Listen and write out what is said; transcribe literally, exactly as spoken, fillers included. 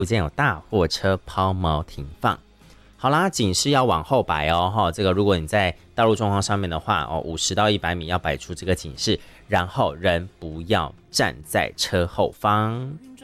不见有大货车抛锚停放。好啦，警示要往后摆哦，哈，这个如果你在道路状况上面的话，哦，五十到一百米要摆出这个警示，然后人不要站在车后方。